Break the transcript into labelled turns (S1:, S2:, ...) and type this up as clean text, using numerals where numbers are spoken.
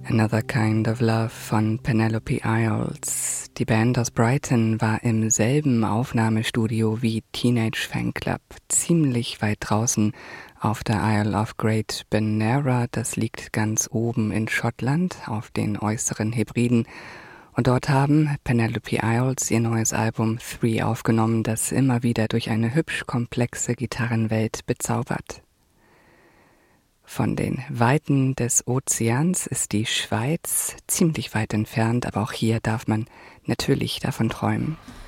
S1: Another Kind of Love von Penelope Isles. Die Band aus Brighton war im selben Aufnahmestudio wie Teenage Fanclub, ziemlich weit draußen auf der Isle of Great Benera. Das liegt ganz oben in Schottland auf den äußeren Hebriden. Und dort haben Penelope Isles ihr neues Album Three aufgenommen, das immer wieder durch eine hübsch komplexe Gitarrenwelt bezaubert. Von den Weiten des Ozeans ist die Schweiz ziemlich weit entfernt, aber auch hier darf man natürlich davon träumen.